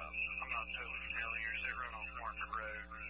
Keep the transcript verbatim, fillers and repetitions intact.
I'm not totally familiar. They run on Market Road.